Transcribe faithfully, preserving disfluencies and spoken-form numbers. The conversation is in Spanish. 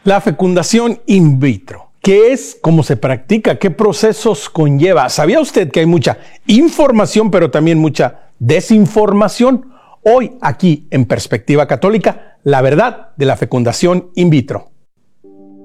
La fecundación in vitro. ¿Qué es? ¿Cómo se practica? ¿Qué procesos conlleva? ¿Sabía usted que hay mucha información, pero también mucha desinformación? Hoy, aquí en Perspectiva Católica, la verdad de la fecundación in vitro.